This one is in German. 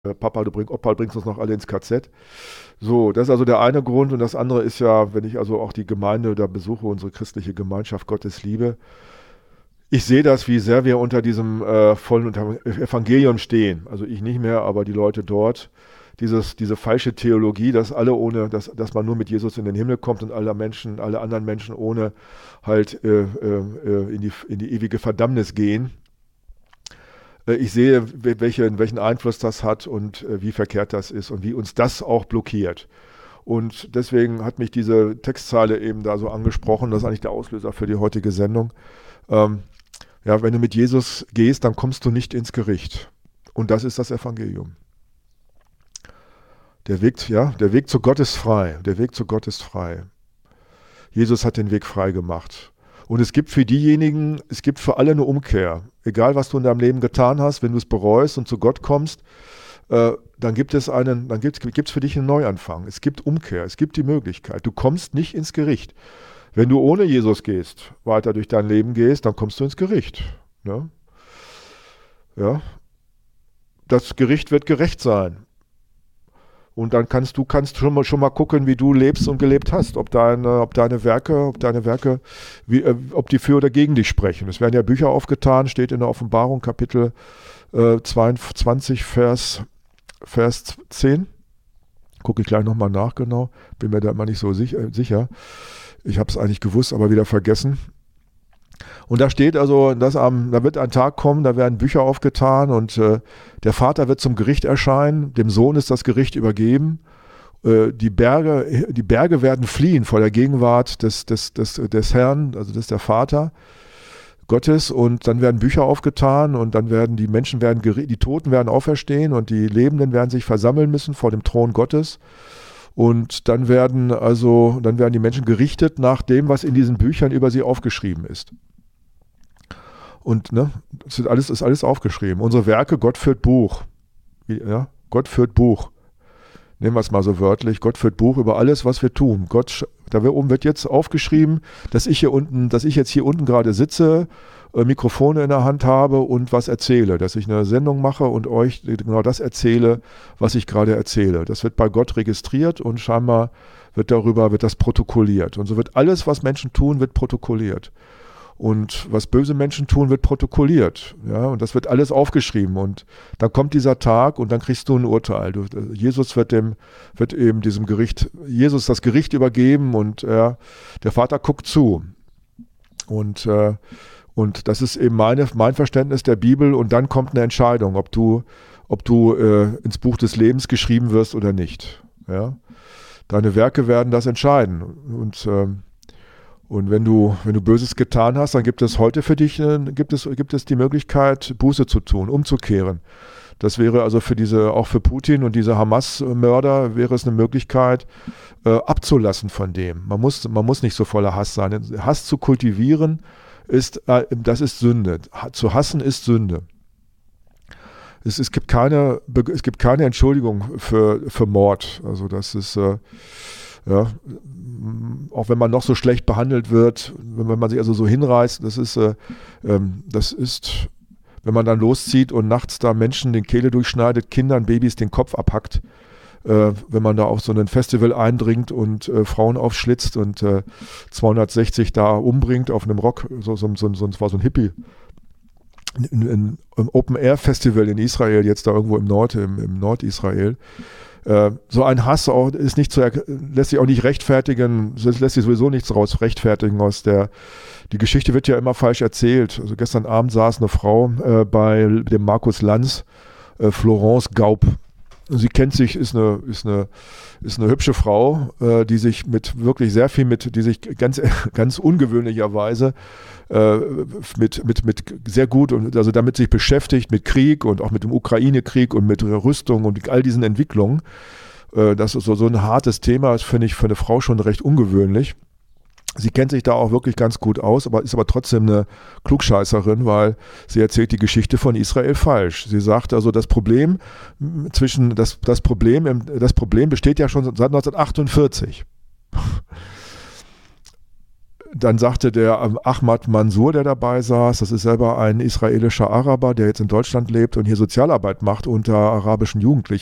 Papa, Opa, bringst uns noch alle ins KZ. So, das ist also der eine Grund. Und das andere ist ja, wenn ich also auch die Gemeinde da besuche, unsere christliche Gemeinschaft Gottes Liebe, ich sehe das, wie sehr wir unter diesem vollen Evangelium stehen. Also ich nicht mehr, aber die Leute dort. Diese falsche Theologie, dass dass man nur mit Jesus in den Himmel kommt und alle anderen Menschen ohne halt in die ewige Verdammnis gehen. Ich sehe, welchen Einfluss das hat und wie verkehrt das ist und wie uns das auch blockiert. Und deswegen hat mich diese Textzeile eben da so angesprochen. Das ist eigentlich der Auslöser für die heutige Sendung. Ja, wenn du mit Jesus gehst, dann kommst du nicht ins Gericht. Und das ist das Evangelium. Der Weg zu Gott ist frei. Der Weg zu Gott ist frei. Jesus hat den Weg frei gemacht. Und es gibt für alle eine Umkehr. Egal, was du in deinem Leben getan hast, wenn du es bereust und zu Gott kommst, dann gibt's für dich einen Neuanfang. Es gibt Umkehr, es gibt die Möglichkeit. Du kommst nicht ins Gericht. Wenn du ohne Jesus gehst, weiter durch dein Leben gehst, dann kommst du ins Gericht. Ne? Ja. Das Gericht wird gerecht sein. Und dann kannst du schon mal gucken, wie du lebst und gelebt hast, ob deine Werke, ob die für oder gegen dich sprechen. Es werden ja Bücher aufgetan, steht in der Offenbarung, Kapitel 22, Vers 10. Gucke ich gleich nochmal nach, genau. Bin mir da immer nicht so sicher. Ich habe es eigentlich gewusst, aber wieder vergessen. Und da steht also, da wird ein Tag kommen, da werden Bücher aufgetan und der Vater wird zum Gericht erscheinen, dem Sohn ist das Gericht übergeben. Die Berge werden fliehen vor der Gegenwart des Herrn, also des der Vater Gottes, und dann werden Bücher aufgetan und dann werden die Toten werden auferstehen und die Lebenden werden sich versammeln müssen vor dem Thron Gottes. Und dann werden die Menschen gerichtet nach dem, was in diesen Büchern über sie aufgeschrieben ist. Und ist alles aufgeschrieben. Unsere Werke, Gott führt Buch. Ja? Gott führt Buch. Nehmen wir es mal so wörtlich. Gott führt Buch über alles, was wir tun. Da oben wird jetzt aufgeschrieben, dass ich jetzt hier unten gerade sitze, Mikrofone in der Hand habe und was erzähle. Dass ich eine Sendung mache und euch genau das erzähle, was ich gerade erzähle. Das wird bei Gott registriert und scheinbar wird das protokolliert. Und so wird alles, was Menschen tun, wird protokolliert. Und was böse Menschen tun, wird protokolliert. Ja, und das wird alles aufgeschrieben. Und dann kommt dieser Tag und dann kriegst du ein Urteil. Jesus wird eben diesem Gericht, Jesus das Gericht übergeben und der Vater guckt zu. Und das ist eben mein Verständnis der Bibel. Und dann kommt eine Entscheidung, ob du ins Buch des Lebens geschrieben wirst oder nicht. Ja? Deine Werke werden das entscheiden. Und wenn du Böses getan hast, dann gibt es heute für dich gibt es die Möglichkeit, Buße zu tun, umzukehren. Das wäre also auch für Putin und diese Hamas-Mörder wäre es eine Möglichkeit, abzulassen von dem. Man muss nicht so voller Hass sein. Hass zu kultivieren das ist Sünde. Zu hassen ist Sünde. Es gibt keine Entschuldigung für Mord. Also das ist ja, auch wenn man noch so schlecht behandelt wird, wenn man sich also so hinreißt, das ist, wenn man dann loszieht und nachts da Menschen den Kehle durchschneidet, Kindern, Babys den Kopf abhackt, wenn man da auf so ein Festival eindringt und Frauen aufschlitzt und 260 da umbringt auf einem Rock, das war so ein Hippie, ein Open-Air-Festival in Israel, jetzt da irgendwo im Nordisrael. So ein Hass lässt sich auch nicht rechtfertigen, lässt sich sowieso nichts raus rechtfertigen die Geschichte wird ja immer falsch erzählt. Also gestern Abend saß eine Frau bei dem Markus Lanz, Florence Gaub. Sie kennt sich, ist eine hübsche Frau, die sich die sich ganz ungewöhnlicherweise mit sehr gut und also damit sich beschäftigt mit Krieg und auch mit dem Ukraine-Krieg und mit Rüstung und all diesen Entwicklungen. Das ist so ein hartes Thema, das finde ich für eine Frau schon recht ungewöhnlich. Sie kennt sich da auch wirklich ganz gut aus, ist aber trotzdem eine Klugscheißerin, weil sie erzählt die Geschichte von Israel falsch. Sie sagt also, das Problem besteht ja schon seit 1948. Dann sagte der Ahmad Mansour, der dabei saß, das ist selber ein israelischer Araber, der jetzt in Deutschland lebt und hier Sozialarbeit macht unter arabischen Jugendlichen.